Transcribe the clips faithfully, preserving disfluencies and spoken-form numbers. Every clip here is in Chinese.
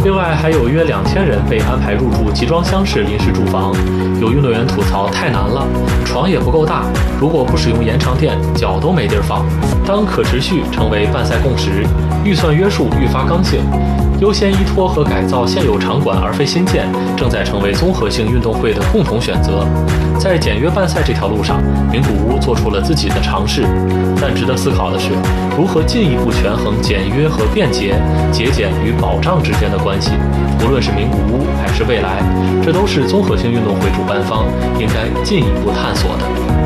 另外，还有约两千人被安排入住集装箱式临时住房。有运动员吐槽太难了，床也不够大，如果不使用延长垫，脚都没地儿放。当可持续成为办赛共识，预算约束愈发刚性，优先依托和改造现有场馆而非新建，正在成为综合性运动会的共同选择。在简约办赛这条路上，名古屋做出了自己的尝试，但值得思考的是，如何进一步权衡简约和便捷、节俭与保障之间的关系。无论是名古屋还是未来，这都是综合性运动会主办方应该进一步探索的。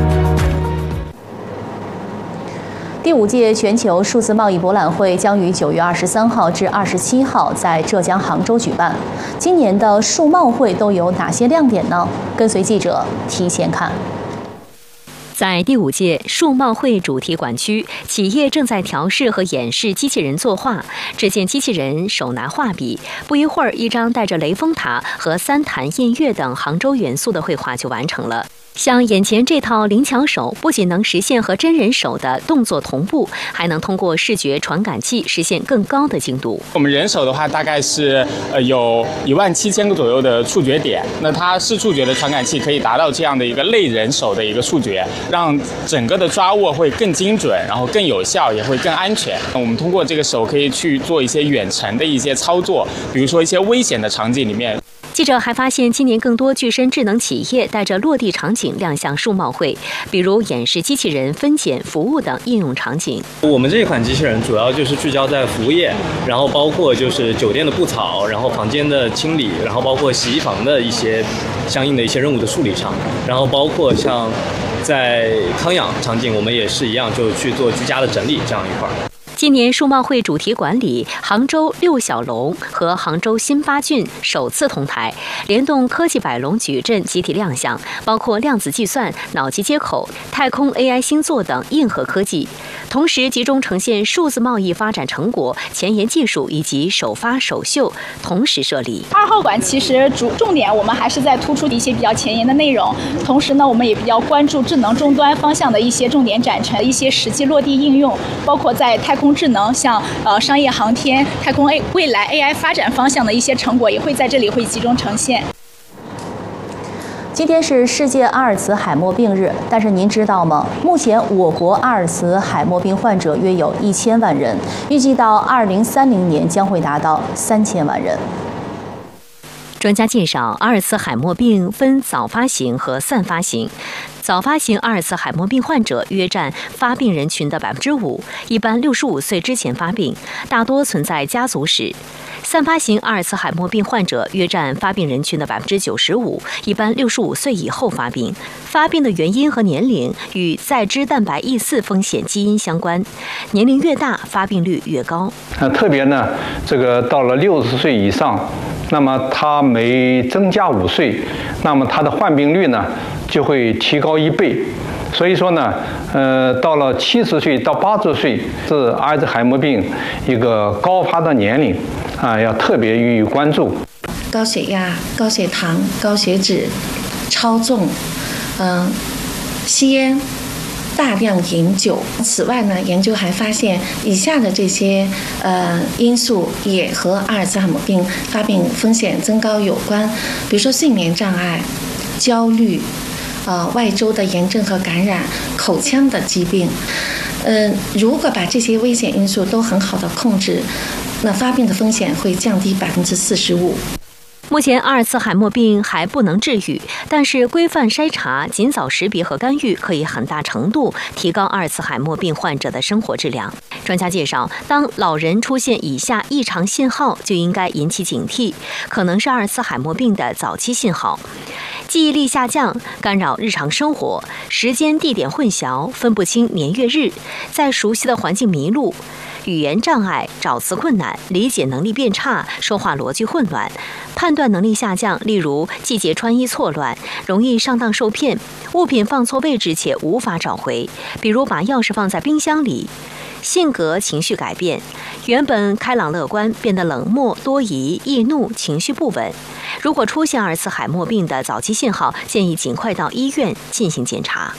第五届全球数字贸易博览会将于九月二十三号至二十七号在浙江杭州举办。今年的数贸会都有哪些亮点呢？跟随记者提前看。 在第五届数贸会主题馆区，企业正在调试和演示机器人作画。只见机器人手拿画笔，不一会儿，一张带着雷峰塔和三潭印月等杭州元素的绘画就完成了。像眼前这套灵巧手，不仅能实现和真人手的动作同步，还能通过视觉传感器实现更高的精度。 我们人手的话，大概是呃有一万七千个左右的触觉点，那它视触觉的传感器可以达到这样的一个类人手的一个触觉，让整个的抓握会更精准，然后更有效，也会更安全。我们通过这个手可以去做一些远程的一些操作，比如说一些危险的场景里面。 记者还发现，今年更多具身智能企业带着落地场景亮相数贸会，比如演示机器人分拣服务等应用场景。 我们这款机器人主要就是聚焦在服务业，然后包括就是酒店的布草，然后房间的清理，然后包括洗衣房的一些相应的一些任务的处理上，然后包括像在康养场景，我们也是一样，就去做居家的整理这样一块。 今年数贸会主题馆里，杭州六小龙和杭州新八骏首次同台，联动科技百龙矩阵集体亮相，包括量子计算、脑机接口、太空 A I 星座等硬核科技，同时集中呈现数字贸易发展成果、前沿技术以及首发首秀同时设立。 二号馆其实主重点我们还是在突出一些比较前沿的内容，同时呢，我们也比较关注智能终端方向的一些重点展陈、一些实际落地应用，包括在太空智能，像呃商业航天、太空 A 未来 A I 发展方向的一些成果，也会在这里会集中呈现。 今天是世界阿尔茨海默病日，但是您知道吗？目前我国阿尔茨海默病患者约有一千万人，预计到二零三零年将会达到三千万人。 专家介绍，阿尔茨海默病分早发型和散发型。早发型阿尔茨海默病患者约占发病人群的百分之五，一般六十五岁之前发病，大多存在家族史。散发型阿尔茨海默病患者约占发病人群的百分之九十五，一般六十五岁以后发病。发病的原因和年龄与在肢蛋白异四风险基因相关，年龄越大，发病率越高。 呃，特别呢，这个到了六十岁以上，那么他每增加五岁，那么他的患病率呢就会提高一倍。所以说呢，呃，到了七十岁到八十岁是阿尔茨海默病一个高发的年龄啊，要特别予以关注。 高血压、高血糖、高血脂、超重，嗯、呃，吸烟。大量饮酒。此外呢，研究还发现以下的这些呃因素也和阿尔茨海默病发病风险增高有关，比如说睡眠障碍、焦虑、呃外周的炎症和感染、口腔的疾病。嗯、呃，如果把这些危险因素都很好的控制，那发病的风险会降低百分之四十五。 目前阿尔茨海默病还不能治愈，但是规范筛查、尽早识别和干预可以很大程度提高阿尔茨海默病患者的生活质量。专家介绍，当老人出现以下异常信号，就应该引起警惕，可能是阿尔茨海默病的早期信号。记忆力下降、干扰日常生活、时间地点混淆、分不清年月日、在熟悉的环境迷路、语言障碍、找词困难、理解能力变差、说话逻辑混乱、判断能力下降，例如季节穿衣错乱、容易上当受骗、物品放错位置且无法找回，比如把钥匙放在冰箱里。性格情绪改变，原本开朗乐观变得冷漠多疑、易怒、情绪不稳。如果出现阿尔茨海默病的早期信号，建议尽快到医院进行检查。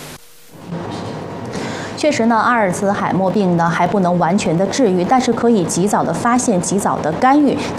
确实呢，阿尔茨海默病呢还不能完全的治愈，但是可以及早的发现、及早的干预，